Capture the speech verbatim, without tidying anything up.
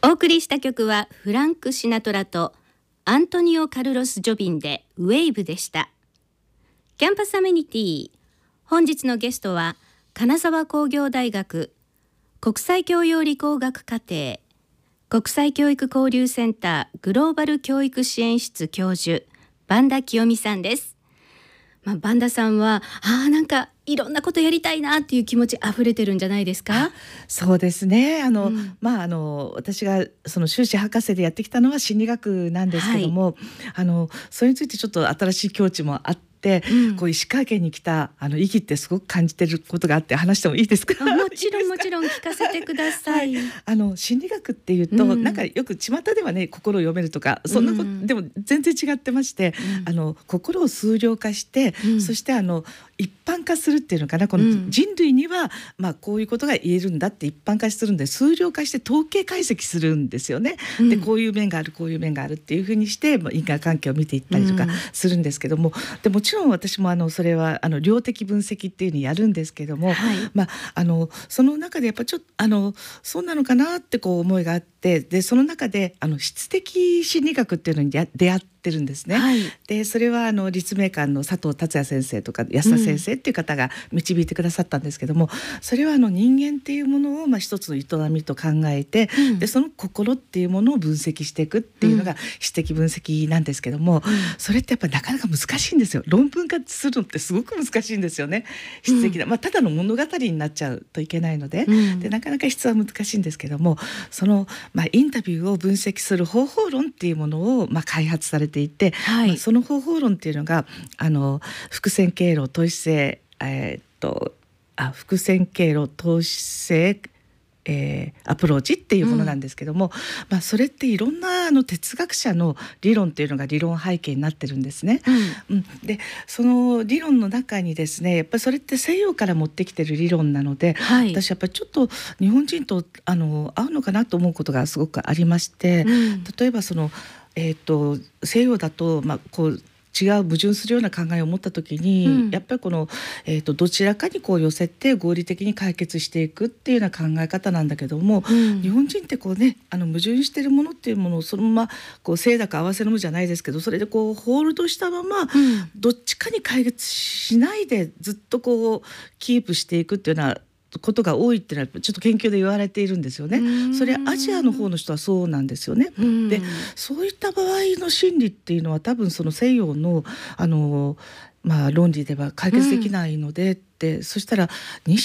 お送りした曲はフランク・シナトラとアントニオ・カルロス・ジョビンでウェーブでした。キャンパスアメニティ、本日のゲストは金沢工業大学国際教養理工学課程国際教育交流センターグローバル教育支援室教授萬田清美さんです。まあ、萬田さんはあなんかいろんなことやりたいなっていう気持ちあふれてるんじゃないですか？ そうですね。あの、 うん、 まああの私がその修士博士でやってきたのは心理学なんですけども、はい、あのそれについてちょっと新しい境地もあって。うん、こう石川県に来たあの意義ってすごく感じてることがあって話してもいいですか？ もちろんもちろん聞かせてください。はい、 あの心理学っていうと、うん、なんかよく巷ではね心を読めるとかそんなこと、うん、でも全然違ってまして、うん、あの心を数量化して、うん、そしてあの一般化するっていうのかな、この人類には、うん、まあこういうことが言えるんだって一般化するんで数量化して統計解析するんですよね。うん、でこういう面があるこういう面があるっていうふうにして、まあ、因果関係を見ていったりとかするんですけども、うん、でもちろん私もあのそれはあの量的分析っていうのをやるんですけども、はい、まあ、あのその中でやっぱちょっとあのそうなのかなってこう思いがあって、でその中であの質的心理学っていうのに出会っててるんですね。はい、でそれはあの立命館の佐藤達也先生とか安田先生っていう方が導いてくださったんですけども、うん、それはあの人間っていうものをまあ一つの営みと考えて、うん、でその心っていうものを分析していくっていうのが質的分析なんですけども、うん、それってやっぱなかなか難しいんですよ。論文化するのってすごく難しいんですよね。質的な、まあ、ただの物語になっちゃうといけないので、うん、でなかなか質は難しいんですけども、その、まあ、インタビューを分析する方法論っていうものをまあ開発されていて、はい、まあ、その方法論っていうのがあの伏線経路透視性、えー、っとあ伏線経路透視性えー、アプローチっていうものなんですけども、うん、まあ、それっていろんなあの哲学者の理論っていうのが理論背景になってるんですね。うんうん、でその理論の中にですね、やっぱりそれって西洋から持ってきてる理論なので、はい、私やっぱりちょっと日本人とあの合うのかなと思うことがすごくありまして、うん、例えばその、えー、と西洋だと、まあ、こう違う矛盾するような考えを持った時に、うん、やっぱりこの、えーと、どちらかにこう寄せて合理的に解決していくっていうような考え方なんだけども、うん、日本人ってこうねあの矛盾しているものっていうものをそのままこう清濁合わせのむじゃないですけど、それでこうホールドしたまま、うん、どっちかに解決しないでずっとこうキープしていくっていうようなことが多いっていうのはちょっと研究で言われているんですよね。それアジアの方の人はそうなんですよね。でそういった場合の心理っていうのは多分その西洋のあの、まあ、論理では解決できないので、ってそしたら西